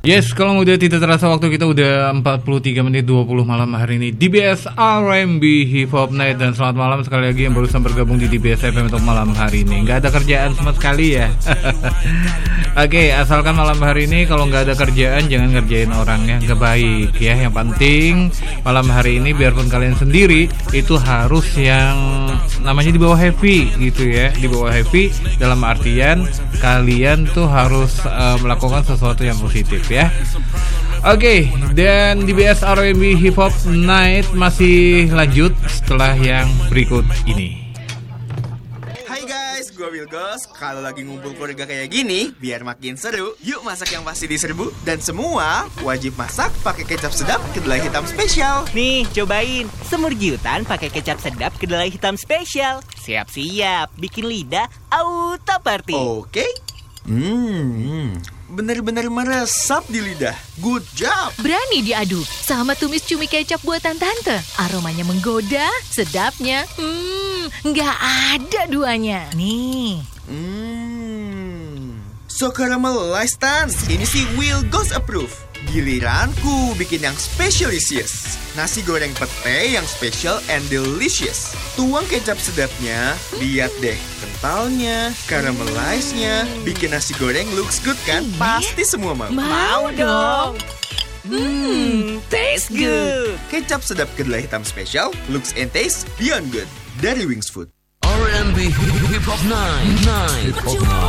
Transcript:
Yes, kalau udah tidak terasa waktu kita udah 43 menit 20 malam hari ini DBS R&B Hip Hop Night. Dan selamat malam sekali lagi yang barusan bergabung di DBS FM untuk malam hari ini. Gak ada kerjaan sama sekali ya. Oke, asalkan malam hari ini kalau gak ada kerjaan jangan ngerjain orang ya, gak baik ya. Yang penting malam hari ini biarpun kalian sendiri itu harus yang namanya di bawah happy gitu ya. Di bawah happy dalam artian kalian tuh harus melakukan sesuatu yang positif ya. Oke, dan DBS R&B Hip Hop Night masih lanjut setelah yang berikut ini. Hai guys, gue Wilgos. Kalau lagi ngumpul keluarga kayak gini, biar makin seru, yuk masak yang pasti diserbu. Dan semua wajib masak pakai kecap sedap kedelai hitam spesial. Nih, cobain semur giutan pakai kecap sedap kedelai hitam spesial. Siap-siap, bikin lidah auto party. Oke. Bener-bener meresap di lidah. Good job. Berani diadu sama tumis cumi kecap buatan tante. Aromanya menggoda, sedapnya nggak ada duanya. Nih. So caramelized Tan. Ini sih Wilgos approve. Giliranku bikin yang specialisius. Nasi goreng pete yang special and delicious. Tuang kecap sedapnya. Lihat deh kentalnya, caramelized-nya. Bikin nasi goreng looks good kan? Pasti semua mau. Mau dong. Taste good. Kecap sedap kedelai hitam special, looks and taste beyond good. Dari Wings Food. R&B Hip Hop Night.